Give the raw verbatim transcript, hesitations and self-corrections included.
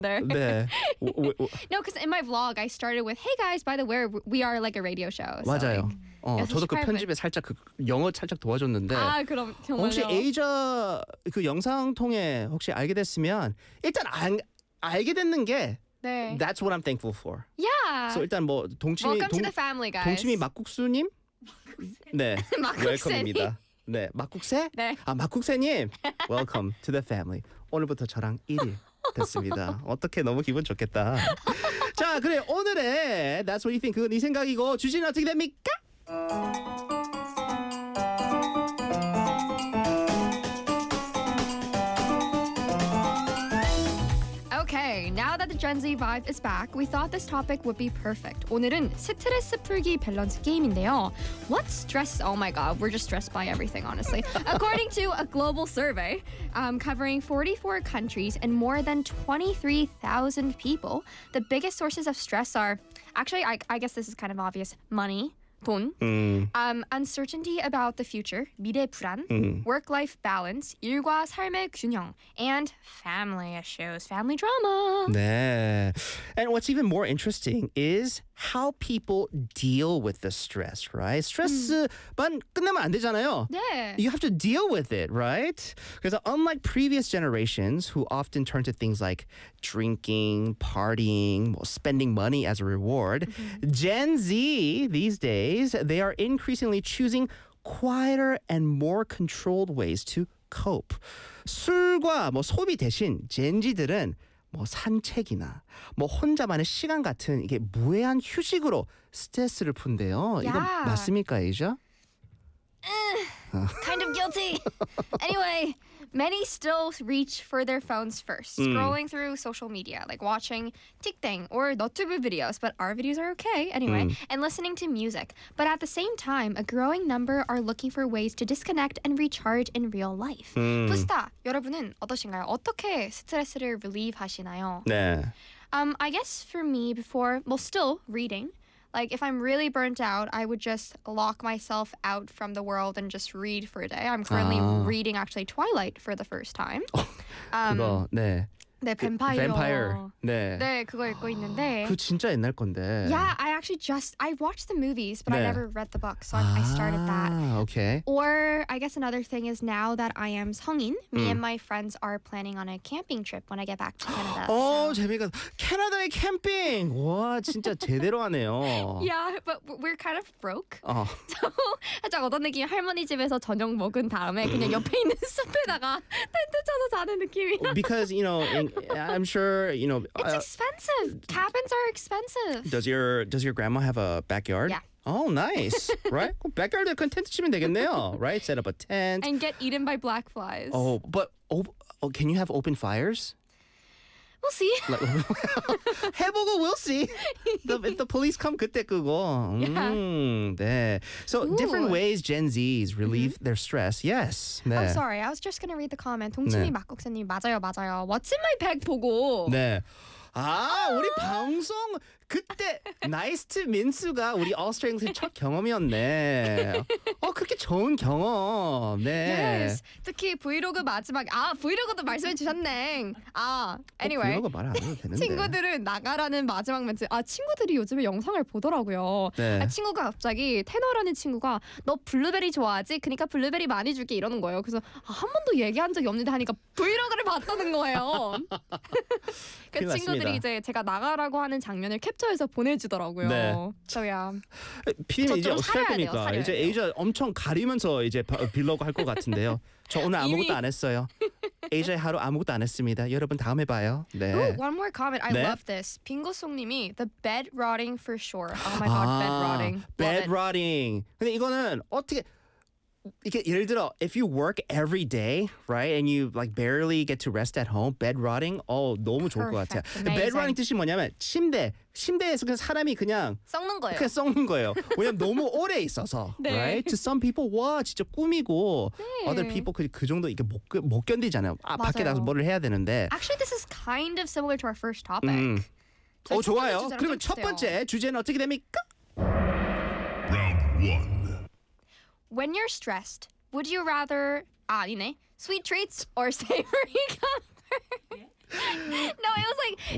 there. 네. 오- 오- No, because in my vlog I started with, "Hey guys, by the way, we are like a radio show." So, 맞아요. like, 어, 여섯 시 저도 그 팔 분. 편집에 살짝 그 영어 살짝 도와줬는데 아, 그럼 정말요. 혹시 에이저 그 영상 통해 혹시 알게 됐으면 일단 알, 알게 됐는 게 네. That's what I'm thankful for. Yeah. So 일단 뭐 동치미 Welcome 동, to the family, guys. 동치미 막국수님 네 막국세님. 웰컴입니다. 네 막국새 네. 아 막국새님 Welcome to the family. 오늘부터 저랑 일 일 됐습니다. 어떻게 너무 기분 좋겠다. 자 그래 오늘의 That's what you think 그건 네 생각이고 주제는 어떻게 됩니까? Okay, now that the Gen Z vibe is back, we thought this topic would be perfect. 오늘은 스트레스 풀기 밸런스 게임인데요. What stress? Oh my god, we're just stressed by everything, honestly. According to a global survey um, covering forty-four countries and more than twenty-three thousand people, the biggest sources of stress are actually, I, I guess this is kind of obvious: money, 돈, 음, um, uncertainty about the future, 미래 불안, 음. work-life balance, 일과 삶의 균형, and family issues, family drama. 네. And what's even more interesting is how people deal with the stress, right? 스트레스만 끝나면 안 되잖아요. 네. You have to deal with it, right? Because unlike previous generations who often turn to things like drinking, partying, well, spending money as a reward, Gen Z these days, they are increasingly choosing quieter and more controlled ways to cope. 술과 뭐 소비 대신 젠지들은 뭐 산책이나 뭐 혼자만의 시간 같은 이게 무해한 휴식으로 스트레스를 푼대요. 이거 야. 맞습니까, 에이저? Kind of guilty. Anyway, many still reach for their phones first, scrolling through social media, like watching TikTok or 너튜브 videos, but our videos are okay anyway, and listening to music. But at the same time, a growing number are looking for ways to disconnect and recharge in real life. 부스타, 여러분은 어떠신가요? 어떻게 스트레스를 relieve 하시나요? 네. Um, I guess for me, before, well, still reading. Like, if I'm really burnt out, I would just lock myself out from the world and just read for a day. I'm currently 아. reading, actually, Twilight for the first time. Um, 그거 네. 네, 뱀파이어. Vampire. 네. 네, 그거 읽고 있는데. 그 진짜 옛날 건데. Yeah, I actually just, I watched the movies, but I 네. never read the book, so I, I started that. 아, okay. Or I guess another thing is now that I am 성인, me and my friends are planning on a camping trip when I get back to Canada. 어, so- 재미가 캐나다의 캠핑. 와, 진짜 제대로 하네요. Yeah, but we're kind of broke. 어. 살짝 어떤 느낌? 할머니 집에서 저녁 먹은 다음에 그냥 옆에 있는 숲에다가 텐트 쳐서 자는 느낌이야. Because, you know, in, I'm sure, you know, It's uh, expensive. Cabins are expensive. does your does your grandma have a backyard? Yeah. Oh, nice. Right? 그럼 backyard에 그 텐트 치면 되겠네요. Right? Set up a tent. And get eaten by black flies. Oh, but oh, oh, can you have open fires? We'll see. Like, 해보고 we'll see. The, if the police come 그때 끄고. 음, 네. So different Ooh. ways Gen Zs relieve their stress. Yes. 네. Oh, sorry. I was just gonna read the comment. 동치미 네. 막국사님 맞아요, 맞아요. What's in my bag 보고. 네. 아, 우리 방송 그때 나이스트 민수가 우리 All-String's 첫 경험이었네. 어, 그렇게 좋은 경험. 네. Yes. 특히 브이로그 마지막. 아, 브이로그도 말씀해 주셨네. 아, anyway. 그런 거 말 안 해도 되는데. 친구들은 나가라는 마지막 멘트. 아, 친구들이 요즘에 영상을 보더라고요. 네. 아, 친구가 갑자기 테너라는 친구가 너 블루베리 좋아하지? 그러니까 블루베리 많이 줄게 이러는 거예요. 그래서 아, 한 번도 얘기한 적이 없는데 하니까 브이로그를 봤다는 거예요. 그 큰일 친구들이 났습니다. 이제 제가 나가라고 하는 장면을 캡처해서 보내주더라고요. 네. So yeah. 피디님 이제 좀 어떻게 할 사려야 돼요, 겁니까? 사려야 이제 돼요. 에이저 엄청 가리면서 이제 바- 빌려고 할 것 같은데요. 저 오늘 아무것도 이미- 안 했어요. 에이저의 하루 아무것도 안 했습니다. 여러분 다음에 봐요. 네. Ooh, one more comment. I 네. love this. 빙고송님이 the bed rotting for sure. Oh my god, bed rotting. Love bed it. rotting. 근데 이거는 어떻게 이게 예를 들어 if you work every day, right, and you like barely get to rest at home, bed rotting, 어 너무 좋을 것 같아요. Perfect. bed Amazing. rotting 뜻이 뭐냐면 침대, 침대에서 그냥 사람이 그냥 썩는 거예요. 그냥 썩는 거예요. 왜냐면 너무 오래 있어서, 네. right? To some people, 와 진짜 꿈이고, other people 그, 그 정도 이게 못, 그- 못 견디잖아요. 아 밖에 맞아요. 나가서 뭐를 해야 되는데. Actually, this is kind of similar to our first topic. 음. 저희 어 첫 번째 좋아요. 주제랑 그러면 좀 첫 비슷해요. 번째 주제는 어떻게 됩니까? Round one. When you're stressed, would you rather 아 아니네 sweet treats or savory comfort? No, it was like